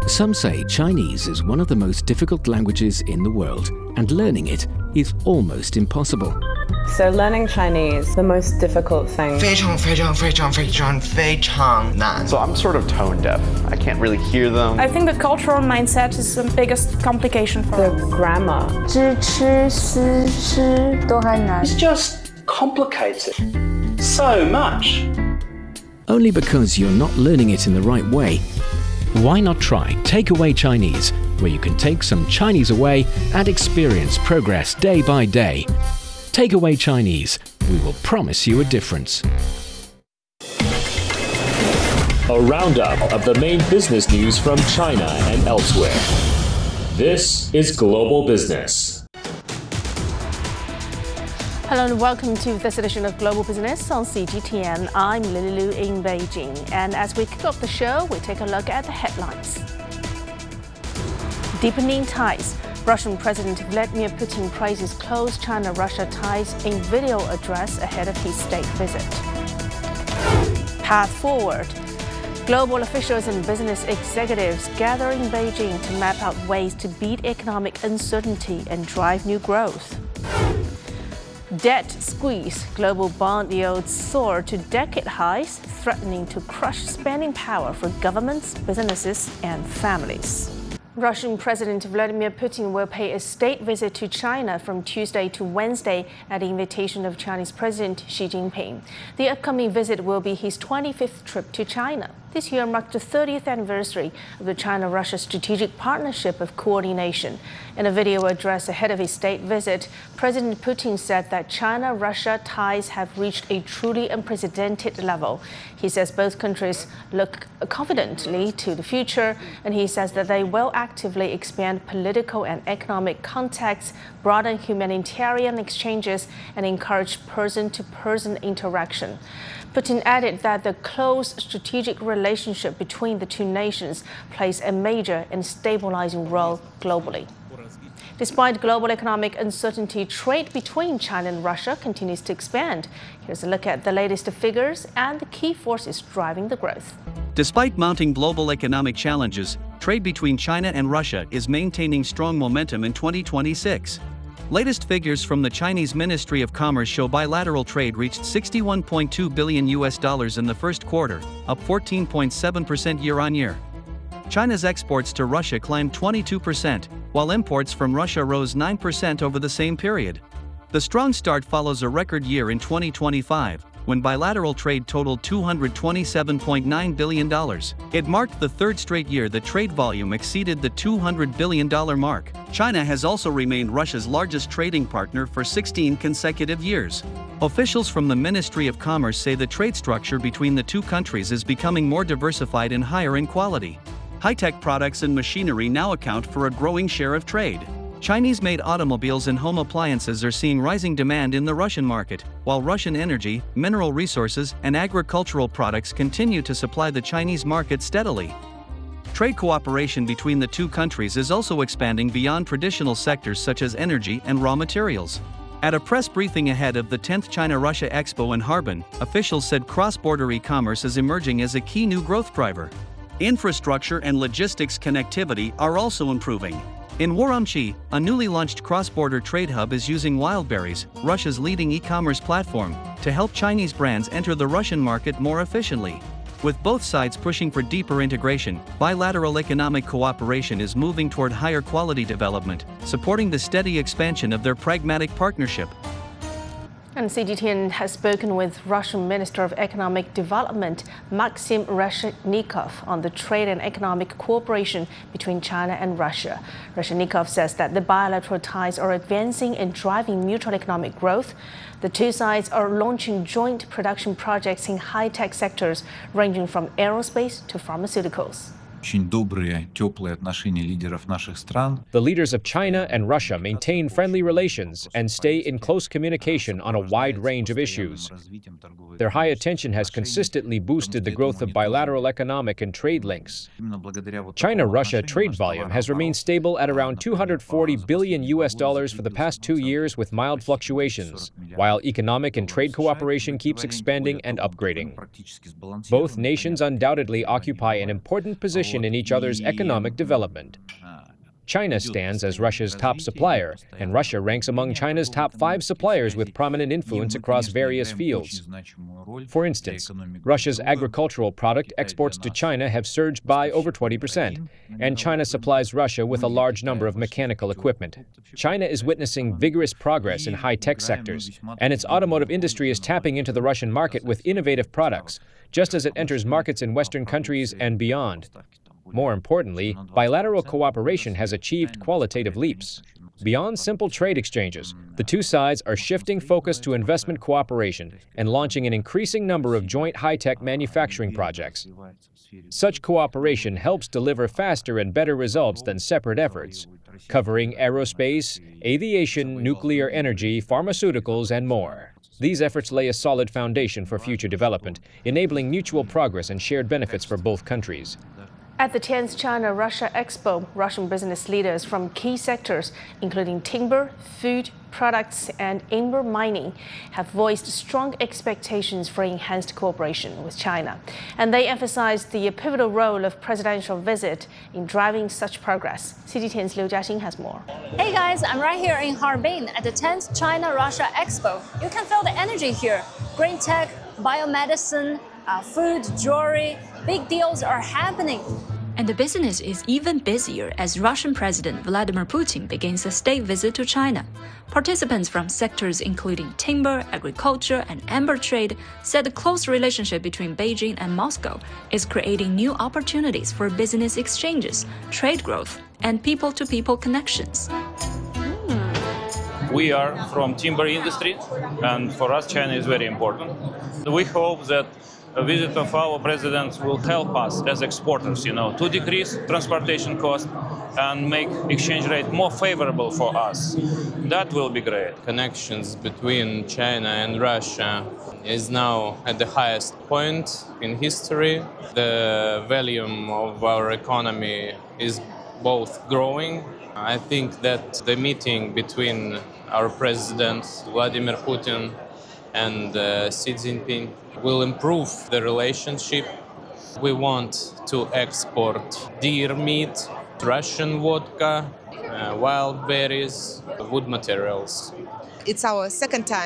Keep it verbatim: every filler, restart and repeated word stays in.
Some say Chinese is one of the most difficult languages in the world, and learning it is almost impossible. So learning Chinese, the most difficult thing. 非常非常非常非常非常难. So I'm sort of tone deaf. I can't really hear them. I think the cultural mindset is the biggest complication for The us. grammar. 知吃思吃都还难。 It's just complicated so much. Only because you're not learning it in the right way. Why not try Takeaway Chinese, where you can take some Chinese away and experience progress day by day. Takeaway Chinese, we will promise you a difference. A roundup of the main business news from China and elsewhere. This is Global Business. Hello and welcome to this edition of Global Business on C G T N. I'm Lily Lu in Beijing. And as we kick off the show, we take a look at the headlines. Deepening ties. Russian President Vladimir Putin praises close China-Russia ties in video address ahead of his state visit. Path forward. Global officials and business executives gather in Beijing to map out ways to beat economic uncertainty and drive new growth. Debt squeeze. Global bond yields soar to decade highs, threatening to crush spending power for governments, businesses, and families. Russian President Vladimir Putin will pay a state visit to China from Tuesday to Wednesday at the invitation of Chinese President Xi Jinping. The upcoming visit will be his twenty-fifth trip to China. This year marked the thirtieth anniversary of the China-Russia Strategic Partnership of Coordination. In a video address ahead of his state visit, President Putin said that China-Russia ties have reached a truly unprecedented level. He says both countries look confidently to the future, and he says that they will actively expand political and economic contacts, broaden humanitarian exchanges, and encourage person-to-person interaction. Putin added that the close strategic relationship between the two nations plays a major and stabilizing role globally. Despite global economic uncertainty, trade between China and Russia continues to expand. Here's a look at the latest figures and the key forces driving the growth. Despite mounting global economic challenges, trade between China and Russia is maintaining strong momentum in twenty twenty-six. Latest figures from the Chinese Ministry of Commerce show bilateral trade reached sixty-one point two billion U S dollars in the first quarter, up fourteen point seven percent year-on-year. China's exports to Russia climbed twenty-two percent, while imports from Russia rose nine percent over the same period. The strong start follows a record year in twenty twenty-five, when bilateral trade totaled two hundred twenty-seven point nine billion dollars. It marked the third straight year that trade volume exceeded the two hundred billion dollars mark. China has also remained Russia's largest trading partner for sixteen consecutive years. Officials from the Ministry of Commerce say the trade structure between the two countries is becoming more diversified and higher in quality. High-tech products and machinery now account for a growing share of trade. Chinese-made automobiles and home appliances are seeing rising demand in the Russian market, while Russian energy, mineral resources, and agricultural products continue to supply the Chinese market steadily. Trade cooperation between the two countries is also expanding beyond traditional sectors such as energy and raw materials. At a press briefing ahead of the tenth China-Russia Expo in Harbin, officials said cross-border e-commerce is emerging as a key new growth driver. Infrastructure and logistics connectivity are also improving. In Urumqi, a newly launched cross-border trade hub is using Wildberries, Russia's leading e-commerce platform, to help Chinese brands enter the Russian market more efficiently. With both sides pushing for deeper integration, bilateral economic cooperation is moving toward higher quality development, supporting the steady expansion of their pragmatic partnership. And C G T N has spoken with Russian Minister of Economic Development Maxim Reshetnikov on the trade and economic cooperation between China and Russia. Reshetnikov says that the bilateral ties are advancing and driving mutual economic growth. The two sides are launching joint production projects in high-tech sectors ranging from aerospace to pharmaceuticals. The leaders of China and Russia maintain friendly relations and stay in close communication on a wide range of issues. Their high attention has consistently boosted the growth of bilateral economic and trade links. China-Russia trade volume has remained stable at around two hundred forty billion U S dollars for the past two years with mild fluctuations, while economic and trade cooperation keeps expanding and upgrading. Both nations undoubtedly occupy an important position cooperation in each other's economic development. China stands as Russia's top supplier, and Russia ranks among China's top five suppliers with prominent influence across various fields. For instance, Russia's agricultural product exports to China have surged by over twenty percent, and China supplies Russia with a large number of mechanical equipment. China is witnessing vigorous progress in high-tech sectors, and its automotive industry is tapping into the Russian market with innovative products, just as it enters markets in Western countries and beyond. More importantly, bilateral cooperation has achieved qualitative leaps. Beyond simple trade exchanges, the two sides are shifting focus to investment cooperation and launching an increasing number of joint high-tech manufacturing projects. Such cooperation helps deliver faster and better results than separate efforts, covering aerospace, aviation, nuclear energy, pharmaceuticals, and more. These efforts lay a solid foundation for future development, enabling mutual progress and shared benefits for both countries. At the tenth China-Russia Expo, Russian business leaders from key sectors, including timber, food, products, and amber mining, have voiced strong expectations for enhanced cooperation with China. And they emphasized the pivotal role of presidential visit in driving such progress. C G ten's Liu Jiaxing has more. Hey guys, I'm right here in Harbin at the tenth China-Russia Expo. You can feel the energy here. Green tech, biomedicine, uh, food, jewelry, big deals are happening. And the business is even busier as Russian President Vladimir Putin begins a state visit to China. Participants from sectors including timber, agriculture, and amber trade said the close relationship between Beijing and Moscow is creating new opportunities for business exchanges, trade growth, and people-to-people connections. We are from timber industry, and for us China is very important. We hope that a visit of our president will help us as exporters, you know, to decrease transportation costs and make exchange rate more favorable for us. That will be great. Connections between China and Russia is now at the highest point in history. The volume of our economy is both growing. I think that the meeting between our president Vladimir Putin and uh, Xi Jinping will improve the relationship. We want to export deer meat, Russian vodka, uh, wild berries, wood materials. It's our second time